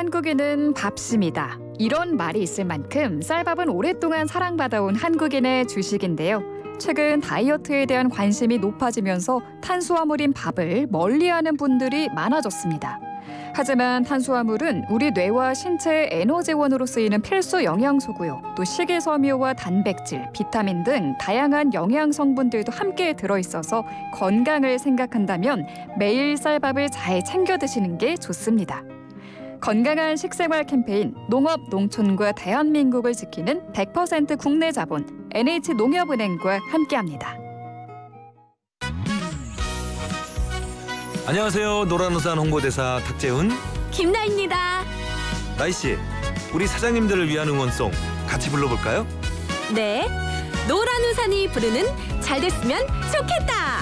한국인은 밥심이다. 이런 말이 있을 만큼 쌀밥은 오랫동안 사랑받아온 한국인의 주식인데요. 최근 다이어트에 대한 관심이 높아지면서 탄수화물인 밥을 멀리하는 분들이 많아졌습니다. 하지만 탄수화물은 우리 뇌와 신체의 에너지원으로 쓰이는 필수 영양소고요. 또 식이섬유와 단백질, 비타민 등 다양한 영양 성분들도 함께 들어있어서 건강을 생각한다면 매일 쌀밥을 잘 챙겨 드시는 게 좋습니다. 건강한 식생활 캠페인 농업, 농촌과 대한민국을 지키는 100% 국내 자본 NH농협은행과 함께합니다. 안녕하세요. 노란우산 홍보대사 탁재훈, 김나입니다. 나이씨, 우리 사장님들을 위한 응원송 같이 불러볼까요? 네, 노란우산이 부르는 잘 됐으면 좋겠다.